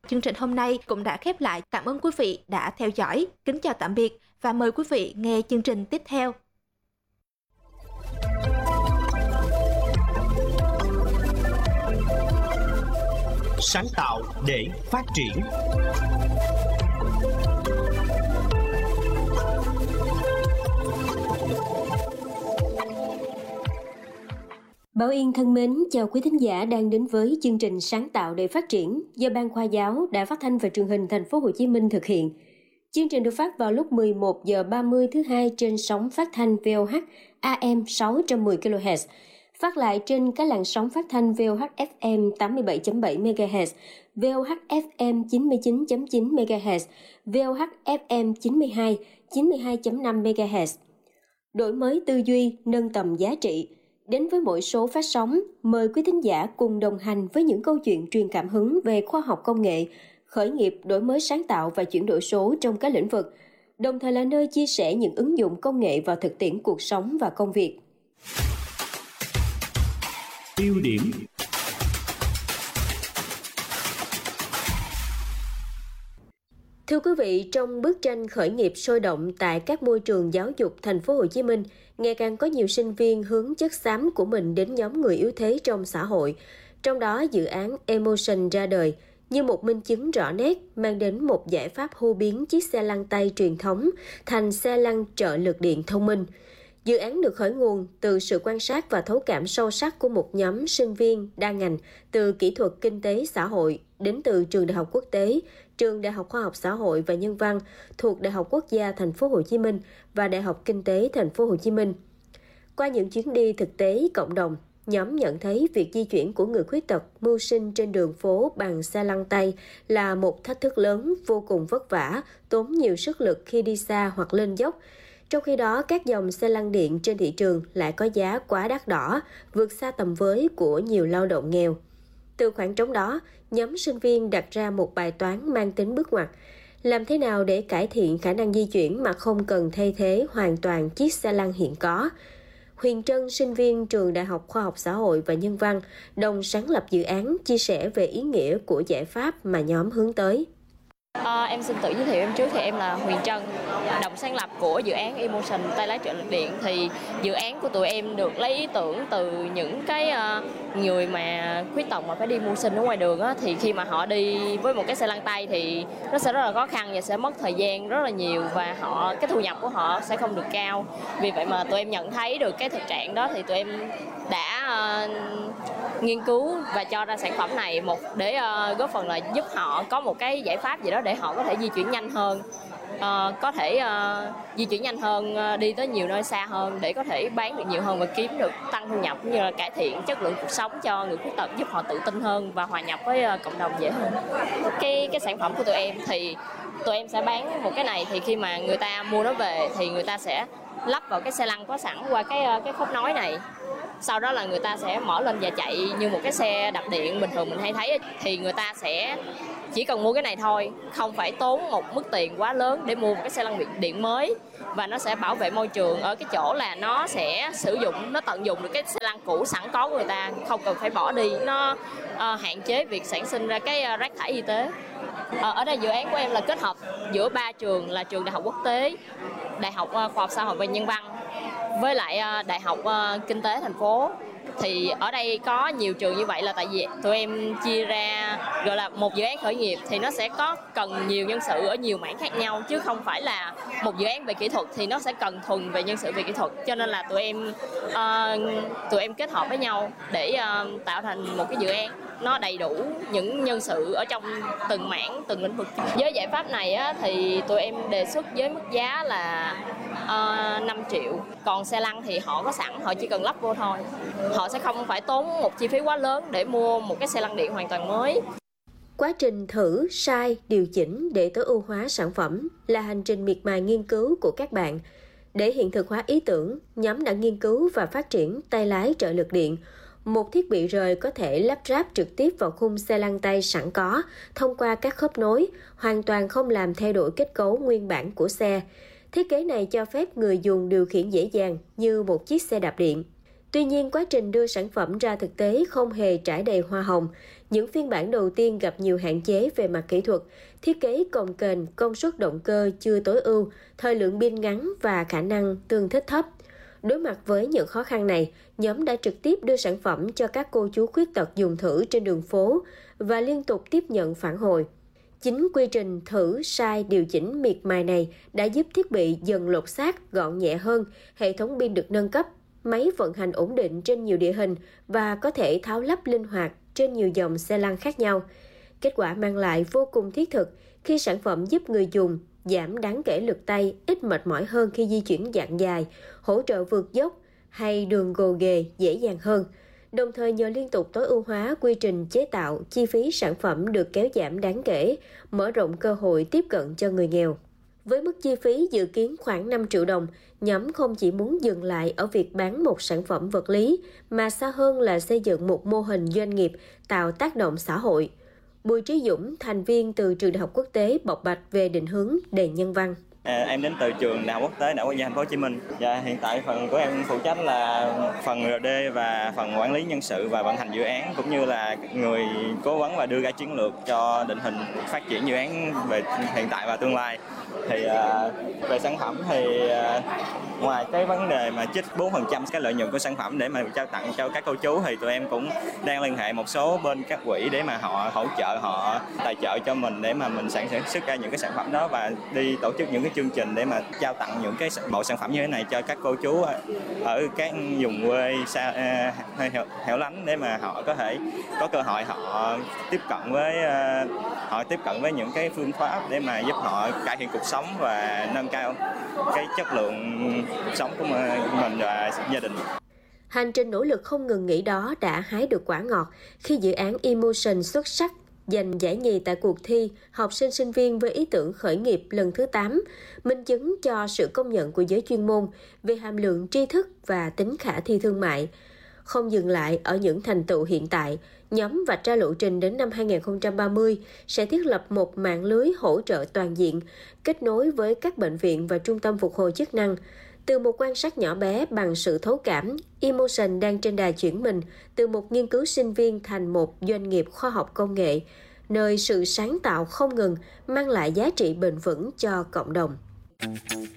Chương trình hôm nay cũng đã khép lại. Cảm ơn quý vị đã theo dõi. Kính chào tạm biệt và mời quý vị nghe chương trình tiếp theo. Sáng tạo để phát triển. Bảo Yên thân mến, chào quý thính giả đang đến với chương trình Sáng tạo để phát triển do Ban Khoa giáo Đài Phát thanh và Truyền hình Thành phố Hồ Chí Minh thực hiện. Chương trình được phát vào lúc 11 giờ 30 thứ hai trên sóng phát thanh VOH AM 610 kHz, phát lại trên các làn sóng phát thanh VOH FM 87.7 MHz, VOH FM 99.9 MHz, VOH FM 92.5 MHz. Đổi mới tư duy, nâng tầm giá trị. Đến với mỗi số phát sóng, mời quý thính giả cùng đồng hành với những câu chuyện truyền cảm hứng về khoa học công nghệ, khởi nghiệp, đổi mới sáng tạo và chuyển đổi số trong các lĩnh vực, đồng thời là nơi chia sẻ những ứng dụng công nghệ vào thực tiễn cuộc sống và công việc. Tiêu điểm. Thưa quý vị, trong bức tranh khởi nghiệp sôi động tại các môi trường giáo dục Thành phố Hồ Chí Minh, ngày càng có nhiều sinh viên hướng chất xám của mình đến nhóm người yếu thế trong xã hội. Trong đó, dự án Emotion ra đời như một minh chứng rõ nét, mang đến một giải pháp hô biến chiếc xe lăn tay truyền thống thành xe lăn trợ lực điện thông minh. Dự án được khởi nguồn từ sự quan sát và thấu cảm sâu sắc của một nhóm sinh viên đa ngành từ kỹ thuật kinh tế xã hội đến từ trường Đại học Quốc tế, trường Đại học Khoa học Xã hội và Nhân văn thuộc Đại học Quốc gia Thành phố Hồ Chí Minh và Đại học Kinh tế Thành phố Hồ Chí Minh. Qua những chuyến đi thực tế cộng đồng, nhóm nhận thấy việc di chuyển của người khuyết tật mưu sinh trên đường phố bằng xe lăn tay là một thách thức lớn, vô cùng vất vả, tốn nhiều sức lực khi đi xa hoặc lên dốc. Trong khi đó, các dòng xe lăn điện trên thị trường lại có giá quá đắt đỏ, vượt xa tầm với của nhiều lao động nghèo. Từ khoảng trống đó, nhóm sinh viên đặt ra một bài toán mang tính bước ngoặt. Làm thế nào để cải thiện khả năng di chuyển mà không cần thay thế hoàn toàn chiếc xe lăn hiện có? Huyền Trân, sinh viên trường Đại học Khoa học Xã hội và Nhân văn, đồng sáng lập dự án, chia sẻ về ý nghĩa của giải pháp mà nhóm hướng tới. Em xin tự giới thiệu em trước, thì em là Huyền Trân, đồng sáng lập của dự án Emotion tay lái trợ lực điện. Thì dự án của tụi em được lấy ý tưởng từ những cái người mà khuyết tật mà phải đi mưu sinh ở ngoài đường á, thì khi mà họ đi với một cái xe lăn tay thì nó sẽ rất là khó khăn và sẽ mất thời gian rất là nhiều, và cái thu nhập của họ sẽ không được cao. Vì vậy mà tụi em nhận thấy được cái thực trạng đó thì tụi em đã nghiên cứu và cho ra sản phẩm này để góp phần là giúp họ có một cái giải pháp gì đó để họ có thể di chuyển nhanh hơn, có thể di chuyển nhanh hơn, đi tới nhiều nơi xa hơn để có thể bán được nhiều hơn và kiếm được tăng thu nhập, cũng như là cải thiện chất lượng cuộc sống cho người khuyết tật, giúp họ tự tin hơn và hòa nhập với cộng đồng dễ hơn. Cái sản phẩm của tụi em thì tụi em sẽ bán một cái này, thì khi mà người ta mua nó về thì người ta sẽ lắp vào cái xe lăn có sẵn qua cái khớp nối này. Sau đó là người ta sẽ mở lên và chạy như một cái xe đạp điện bình thường mình hay thấy, thì người ta sẽ chỉ cần mua cái này thôi, không phải tốn một mức tiền quá lớn để mua một cái xe lăn điện mới, và nó sẽ bảo vệ môi trường ở cái chỗ là nó sẽ nó tận dụng được cái xe lăn cũ sẵn có của người ta, không cần phải bỏ đi, nó hạn chế việc sản sinh ra cái rác thải y tế. Ở đây dự án của em là kết hợp giữa 3 trường là trường Đại học Quốc tế, Đại học Khoa học Xã hội và Nhân văn với lại Đại học Kinh tế thành phố. Thì ở đây có nhiều trường như vậy là tại vì tụi em chia ra gọi là một dự án khởi nghiệp thì nó sẽ có cần nhiều nhân sự ở nhiều mảng khác nhau, chứ không phải là một dự án về kỹ thuật thì nó sẽ cần thuần về nhân sự về kỹ thuật. Cho nên là tụi em kết hợp với nhau để tạo thành một cái dự án nó đầy đủ những nhân sự ở trong từng mảng, từng lĩnh vực. Với giải pháp này á, thì tụi em đề xuất với mức giá là 5 triệu. Còn xe lăn thì họ có sẵn, họ chỉ cần lắp vô thôi. Họ sẽ không phải tốn một chi phí quá lớn để mua một cái xe lăn điện hoàn toàn mới. Quá trình thử, sai, điều chỉnh để tối ưu hóa sản phẩm là hành trình miệt mài nghiên cứu của các bạn. Để hiện thực hóa ý tưởng, nhóm đã nghiên cứu và phát triển tay lái trợ lực điện, một thiết bị rời có thể lắp ráp trực tiếp vào khung xe lăn tay sẵn có thông qua các khớp nối, hoàn toàn không làm thay đổi kết cấu nguyên bản của xe. Thiết kế này cho phép người dùng điều khiển dễ dàng như một chiếc xe đạp điện. Tuy nhiên, quá trình đưa sản phẩm ra thực tế không hề trải đầy hoa hồng. Những phiên bản đầu tiên gặp nhiều hạn chế về mặt kỹ thuật, thiết kế cồng kềnh, công suất động cơ chưa tối ưu, thời lượng pin ngắn và khả năng tương thích thấp. Đối mặt với những khó khăn này, nhóm đã trực tiếp đưa sản phẩm cho các cô chú khuyết tật dùng thử trên đường phố và liên tục tiếp nhận phản hồi. Chính quy trình thử, sai, điều chỉnh miệt mài này đã giúp thiết bị dần lột xác, gọn nhẹ hơn, hệ thống pin được nâng cấp, máy vận hành ổn định trên nhiều địa hình và có thể tháo lắp linh hoạt trên nhiều dòng xe lăn khác nhau. Kết quả mang lại vô cùng thiết thực khi sản phẩm giúp người dùng giảm đáng kể lực tay, ít mệt mỏi hơn khi di chuyển dạng dài, hỗ trợ vượt dốc hay đường gồ ghề dễ dàng hơn. Đồng thời nhờ liên tục tối ưu hóa quy trình chế tạo, chi phí sản phẩm được kéo giảm đáng kể, mở rộng cơ hội tiếp cận cho người nghèo. Với mức chi phí dự kiến khoảng 5 triệu đồng, nhóm không chỉ muốn dừng lại ở việc bán một sản phẩm vật lý, mà xa hơn là xây dựng một mô hình doanh nghiệp tạo tác động xã hội. Bùi Trí Dũng, thành viên từ Trường Đại học Quốc tế Bộc Bạch về định hướng đề nhân văn. Em đến từ trường Đại học Quốc tế Đại học Quốc gia Thành phố Hồ Chí Minh. Và hiện tại phần của em phụ trách là phần R&D và phần quản lý nhân sự và vận hành dự án, cũng như là người cố vấn và đưa ra chiến lược cho định hình phát triển dự án về hiện tại và tương lai. Thì về sản phẩm thì ngoài cái vấn đề mà trích 4% cái lợi nhuận của sản phẩm để mà trao tặng cho các cô chú, thì tụi em cũng đang liên hệ một số bên các quỹ để mà họ hỗ trợ, họ tài trợ cho mình để mà mình sản xuất ra những cái sản phẩm đó và đi tổ chức những cái chương trình để mà trao tặng những cái bộ sản phẩm như thế này cho các cô chú ở các vùng quê xa hẻo lánh, để mà họ có thể có cơ hội họ tiếp cận với những cái phương pháp để mà giúp họ cải thiện cuộc sống và nâng cao cái chất lượng cuộc sống của mình và gia đình. Hành trình nỗ lực không ngừng nghỉ đó đã hái được quả ngọt khi dự án Emotion xuất sắc giành giải nhì tại cuộc thi học sinh sinh viên với ý tưởng khởi nghiệp lần thứ 8, minh chứng cho sự công nhận của giới chuyên môn về hàm lượng tri thức và tính khả thi thương mại. Không dừng lại ở những thành tựu hiện tại, nhóm vạch ra lộ trình đến năm 2030 sẽ thiết lập một mạng lưới hỗ trợ toàn diện, kết nối với các bệnh viện và trung tâm phục hồi chức năng. Từ một quan sát nhỏ bé bằng sự thấu cảm, Emotion đang trên đà chuyển mình từ một nghiên cứu sinh viên thành một doanh nghiệp khoa học công nghệ, nơi sự sáng tạo không ngừng mang lại giá trị bền vững cho cộng đồng.